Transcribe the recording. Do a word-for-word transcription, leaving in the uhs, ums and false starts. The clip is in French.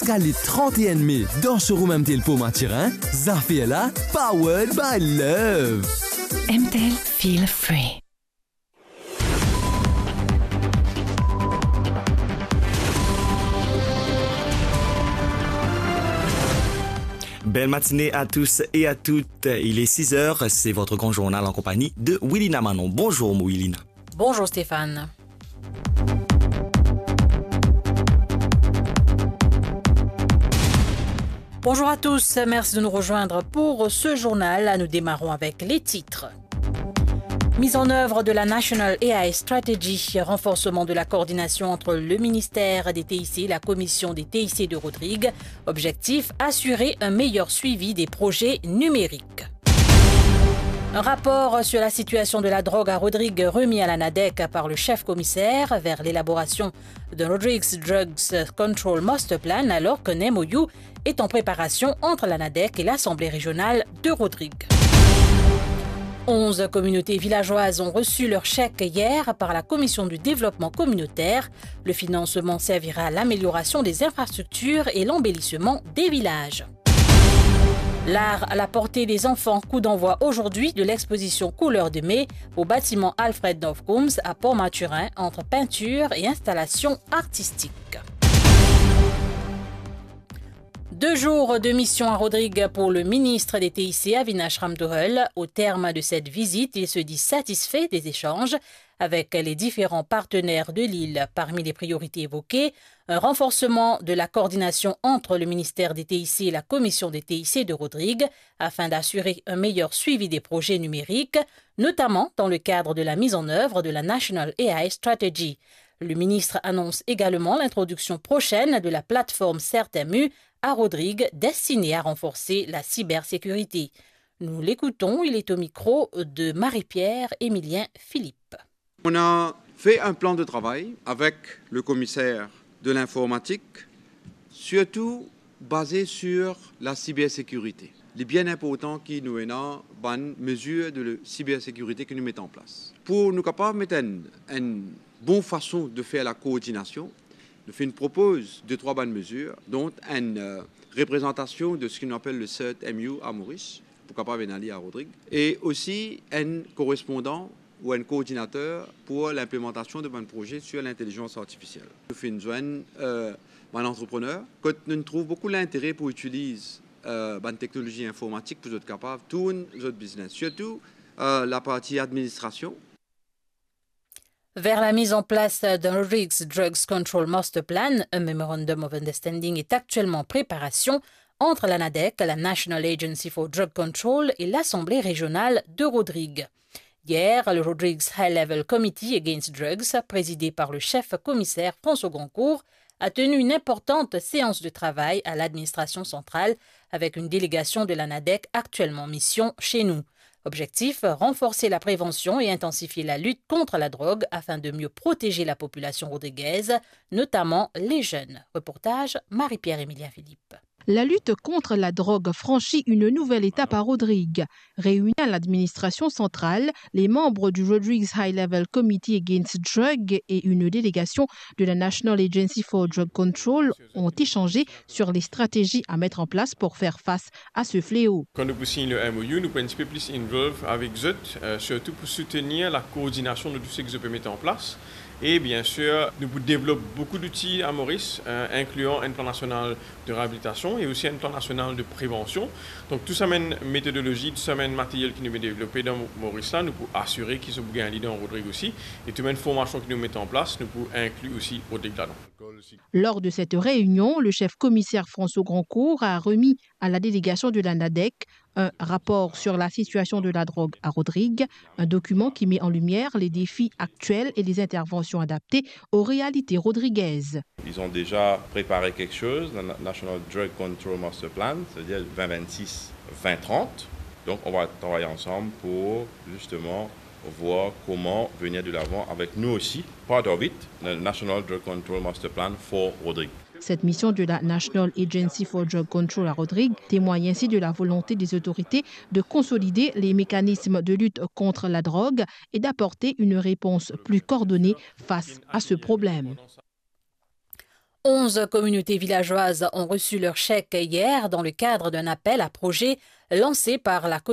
Le trente et un mai, dans showroom M T L pour Mathurin, Zafela, powered by love. M T L Feel Free. Belle matinée à tous et à toutes. Il est six heures, c'est votre grand journal en compagnie de Willina Manon. Bonjour Willina. Bonjour Stéphane. Bonjour à tous, merci de nous rejoindre pour ce journal. Nous démarrons avec les titres. Mise en œuvre de la National A I Strategy, renforcement de la coordination entre le ministère des T I C et la commission des T I C de Rodrigue. Objectif, assurer un meilleur suivi des projets numériques. Un rapport sur la situation de la drogue à Rodrigue remis à la NADEC par le chef commissaire vers l'élaboration de Rodrigue's Drugs Control Master Plan alors qu'un M O U est en préparation entre la NADEC et l'Assemblée régionale de Rodrigue. Onze communautés villageoises ont reçu leur chèque hier par la Commission du développement communautaire. Le financement servira à l'amélioration des infrastructures et l'embellissement des villages. L'art à la portée des enfants, coup d'envoi aujourd'hui de l'exposition Couleurs de mai au bâtiment Alfred Novcombs à Port-Mathurin entre peinture et installation artistique. Deux jours de mission à Rodrigue pour le ministre des T I C, Avinash Ramdouhel. Au terme de cette visite, il se dit satisfait des échanges avec les différents partenaires de l'île. Parmi les priorités évoquées, un renforcement de la coordination entre le ministère des T I C et la commission des T I C de Rodrigue afin d'assurer un meilleur suivi des projets numériques, notamment dans le cadre de la mise en œuvre de la National A I Strategy. Le ministre annonce également l'introduction prochaine de la plateforme CertMU à Rodrigue destinée à renforcer la cybersécurité. Nous l'écoutons, il est au micro de Marie-Pierre Émilien Philippe. On a fait un plan de travail avec le commissaire de l'informatique, surtout basé sur la cybersécurité. Il est bien important qu'il nous ait une mesure de cybersécurité que nous mettons en place. Pour nous capables de mettre une, une bonne façon de faire la coordination, nous propose deux, trois bonnes mesures, dont une euh, représentation de ce qu'on appelle le CertMU à Maurice, pour capable d'aller à Rodrigue, et aussi un correspondant ou un coordinateur pour l'implémentation de bons projets sur l'intelligence artificielle. Nous faisons besoin euh, d'un entrepreneur, quand nous trouvons beaucoup d'intérêt pour utiliser euh, une technologie informatique pour être capable de tourner notre business, surtout euh, la partie administration. Vers la mise en place d'un Rodrigue's Drugs Control Master Plan, un Memorandum of Understanding est actuellement en préparation entre la NADEC, la National Agency for Drug Control et l'Assemblée régionale de Rodrigue. Hier, le Rodrigue's High Level Committee Against Drugs, présidé par le chef commissaire François Grandcourt, a tenu une importante séance de travail à l'administration centrale avec une délégation de la NADEC actuellement en mission chez nous. Objectif, renforcer la prévention et intensifier la lutte contre la drogue afin de mieux protéger la population rodriguaise, notamment les jeunes. Reportage Marie-Pierre Émilien Philippe. La lutte contre la drogue franchit une nouvelle étape à Rodrigue. Réunis à l'administration centrale, les membres du Rodrigue's High Level Committee Against Drug et une délégation de la National Agency for Drug Control ont échangé sur les stratégies à mettre en place pour faire face à ce fléau. Quand nous signons le M O U, nous pouvons un petit peu plus involver avec eux, euh, surtout pour soutenir la coordination de tout ce que nous pouvons mettre en place. Et bien sûr, nous développons beaucoup d'outils à Maurice, euh, incluant un plan national de réhabilitation et aussi un plan national de prévention. Donc, tout ça, c'est une méthodologie, tout ça, c'est un matériel qui nous est développé dans Maurice, là, nous pouvons assurer qu'ils sont un leader en Rodrigue aussi. Et toute une formation que nous mettons en place, nous pouvons inclure aussi Rodrigue là-dedans. Lors de cette réunion, le chef commissaire François Grandcourt a remis à la délégation de la NADEC un rapport sur la situation de la drogue à Rodrigue, un document qui met en lumière les défis actuels et les interventions adaptées aux réalités rodriguaises. Ils ont déjà préparé quelque chose, le National Drug Control Master Plan, c'est-à-dire vingt vingt-six vingt trente. Donc on va travailler ensemble pour justement voir comment venir de l'avant avec nous aussi, part of it, le National Drug Control Master Plan for Rodrigue. Cette mission de la National Agency for Drug Control à Rodrigue témoigne ainsi de la volonté des autorités de consolider les mécanismes de lutte contre la drogue et d'apporter une réponse plus coordonnée face à ce problème. Onze communautés villageoises ont reçu leur chèque hier dans le cadre d'un appel à projet lancé par la